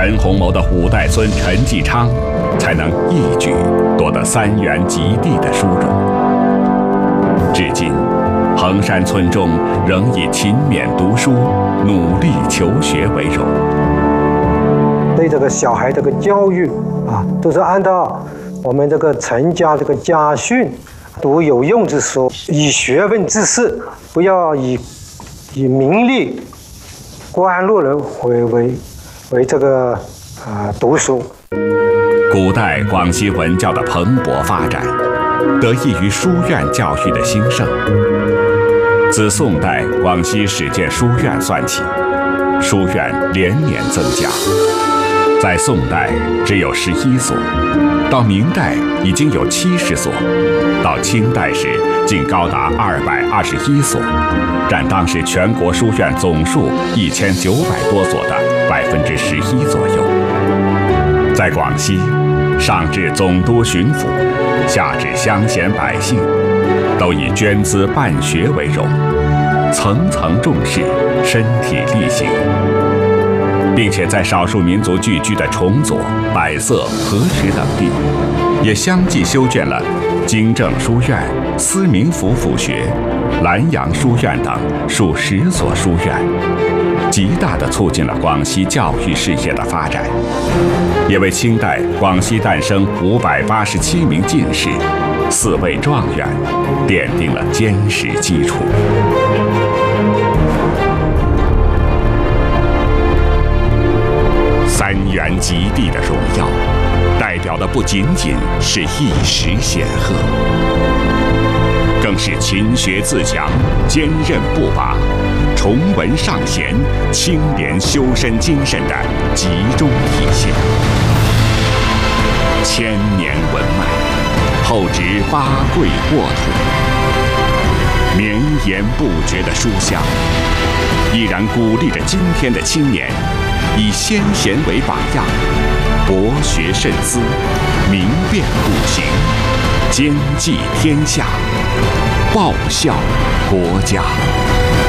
陈洪谋的五代孙陈继昌，才能一举夺得3元及第的殊荣。至今，衡山村中仍以勤勉读书、努力求学为荣。 对这个小孩这个教育都是按照我们这个陈家这个家训，读有用之书，以学问治世，不要以名利、官禄人为这个读书。 古代广西文教的蓬勃发展，得益于书院教育的兴盛。自宋代广西始建书院算起，书院连年增加。在宋代只有11所，到明代已经有70所，到清代时竟高达221所，占当时全国书院总数1900多所的11%左右。在广西，上至总督巡抚，下至乡贤百姓，都以捐资办学为荣，层层重视，身体力行。并且在少数民族聚居的崇左、百色、河池等地，也相继修建了经政书院、思明府府学、兰阳书院等数10所书院，极大地促进了广西教育事业的发展，也为清代广西诞生587名进士、4位状元奠定了坚实基础。3元及第的荣耀，代表的不仅仅是一时显赫，更是勤学自强、坚韧不拔、崇文尚贤、清廉修身精神的集中体现。千年文脉，厚植8桂沃土，绵延不绝的书香，依然鼓励着今天的青年，以先贤为榜样，博学慎思，明辨五行，兼济天下，报效国家。